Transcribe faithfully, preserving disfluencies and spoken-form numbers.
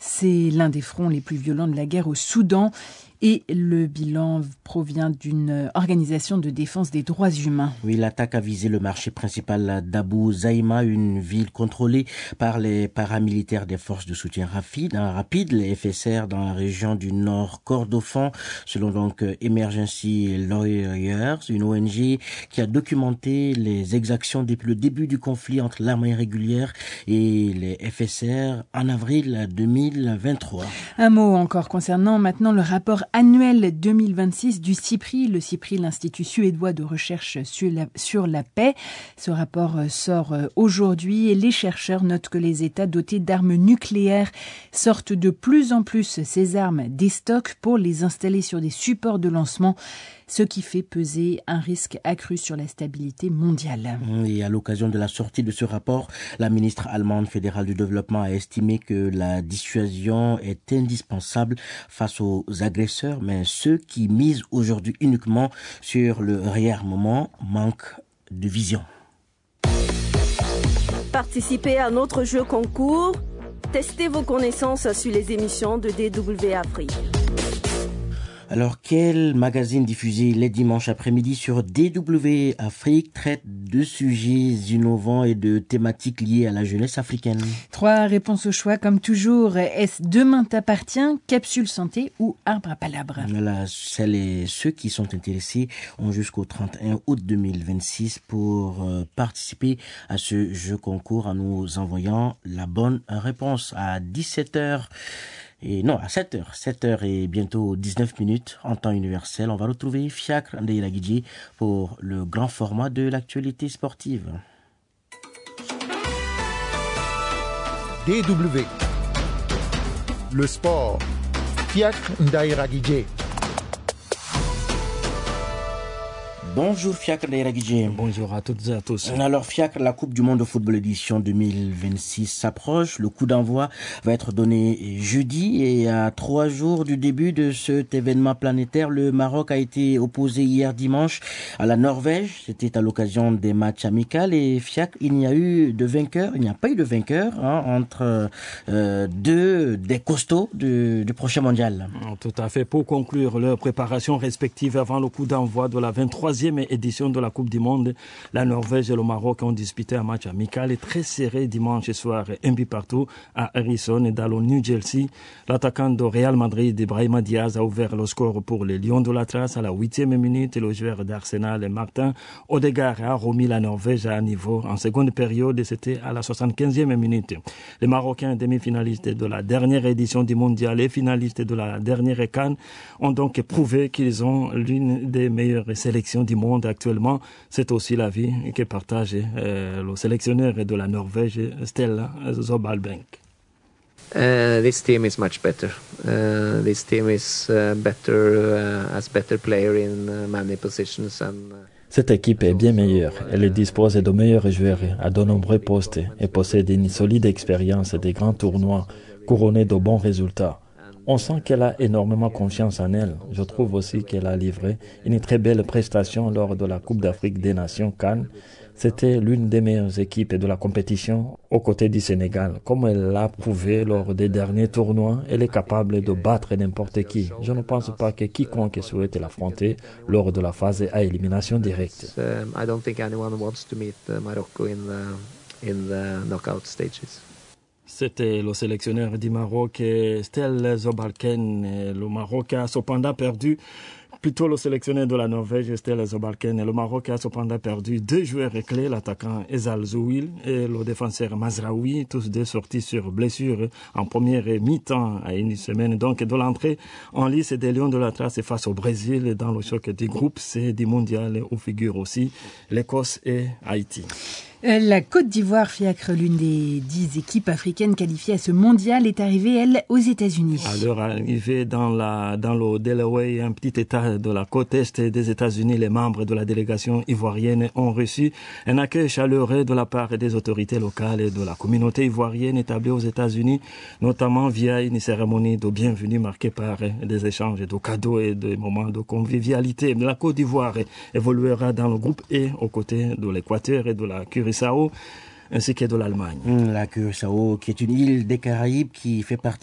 C'est l'un des fronts les plus violents de la guerre au Soudan. Et le bilan provient d'une organisation de défense des droits humains. Oui, l'attaque a visé le marché principal d'Abu Zaïma, une ville contrôlée par les paramilitaires des forces de soutien rapide, rapide les F S R, dans la région du Nord Kordofan, selon donc Emergency Lawyers, une O N G qui a documenté les exactions depuis le début du conflit entre l'armée régulière et les F S R en avril deux mille vingt-trois. Un mot encore concernant maintenant le rapport annuel deux mille vingt-six du CIPRI, le CIPRI, l'Institut suédois de recherche sur la, sur la paix. Ce rapport sort aujourd'hui et les chercheurs notent que les États dotés d'armes nucléaires sortent de plus en plus ces armes des stocks pour les installer sur des supports de lancement, ce qui fait peser un risque accru sur la stabilité mondiale. Et à l'occasion de la sortie de ce rapport, la ministre allemande fédérale du développement a estimé que la dissuasion est indispensable face aux agresseurs, mais ceux qui misent aujourd'hui uniquement sur le réarmement manquent de vision. Participez à notre jeu concours. Testez vos connaissances sur les émissions de D W Afrique. Alors, quel magazine diffusé les dimanches après-midi sur D W Afrique traite de sujets innovants et de thématiques liées à la jeunesse africaine? Trois réponses au choix, comme toujours. Est-ce Demain t'appartient, Capsule Santé ou Arbre à Palabre? Voilà, celles et ceux qui sont intéressés ont jusqu'au trente et un août deux mille vingt-six pour euh, participer à ce jeu concours en nous envoyant la bonne réponse à dix-sept heures. Et non, à sept heures, sept heures et bientôt dix-neuf minutes en temps universel, on va retrouver Fiacre Ndeiragidji pour le grand format de l'actualité sportive. D W. Le sport. Fiacre Ndeiragidji. Bonjour Fiacre Ndeiragidji. Bonjour à toutes et à tous. Alors Fiacre, la Coupe du Monde de football édition deux mille vingt-six s'approche. Le coup d'envoi va être donné jeudi et à trois jours du début de cet événement planétaire, le Maroc a été opposé hier dimanche à la Norvège. C'était à l'occasion des matchs amicaux et Fiacre, il n'y a eu de vainqueur, il n'y a pas eu de vainqueur hein, entre euh, deux des costauds du, du prochain mondial. Tout à fait. Pour conclure leur préparation respective avant le coup d'envoi de la vingt-troisième édition de la Coupe du Monde, la Norvège et le Maroc ont disputé un match amical et très serré dimanche soir, un but partout à Harrison et dans le New Jersey. L'attaquant de Real Madrid, Brahima Diaz, a ouvert le score pour les Lions de l'Atlas à la huitième minute et le joueur d'Arsenal, Martin Odegaard, a remis la Norvège à un niveau en seconde période et c'était à la soixante-quinzième minute. Les Marocains, demi-finalistes de la dernière édition du Mondial et finalistes de la dernière CAN, ont donc prouvé qu'ils ont l'une des meilleures sélections du monde actuellement. C'est aussi l'avis que partage euh, le sélectionneur de la Norvège, Stella Zobalbank. Uh, this team is much better. Uh, this team is uh, better uh, as better player in uh, many positions and uh... Cette équipe est bien meilleure. Elle dispose de meilleurs joueurs à de nombreux postes et possède une solide expérience des grands tournois couronnés de bons résultats. On sent qu'elle a énormément confiance en elle. Je trouve aussi qu'elle a livré une très belle prestation lors de la Coupe d'Afrique des Nations CAN. C'était l'une des meilleures équipes de la compétition aux côtés du Sénégal. Comme elle l'a prouvé lors des derniers tournois, elle est capable de battre n'importe qui. Je ne pense pas que quiconque souhaite l'affronter lors de la phase à élimination directe. Um, I don't think anyone wants to meet uh, Morocco in the, in the knockout stages. C'était le sélectionneur du Maroc, Stel Zobalken. Le Maroc a cependant perdu, plutôt le sélectionneur de la Norvège, Stel Zobalken. Le Maroc a cependant perdu deux joueurs clés, l'attaquant Ezal Zouil et le défenseur Mazraoui, tous deux sortis sur blessure en première mi-temps à une semaine donc de l'entrée en lice des Lions de l'Atlas face au Brésil dans le choc du groupe C du mondial où figurent aussi l'Écosse et Haïti. La Côte d'Ivoire, Fiacre, l'une des dix équipes africaines qualifiées à ce mondial, est arrivée, elle, aux États-Unis. À leur arrivée dans, la, dans le Delaware, un petit état de la côte est des États-Unis, les membres de la délégation ivoirienne ont reçu un accueil chaleureux de la part des autorités locales et de la communauté ivoirienne établie aux États-Unis, notamment via une cérémonie de bienvenue marquée par des échanges de cadeaux et des moments de convivialité. La Côte d'Ivoire évoluera dans le groupe E aux côtés de l'Équateur et de la Curaçao, ainsi que de l'Allemagne. La Curaçao, qui est une île des Caraïbes qui fait partie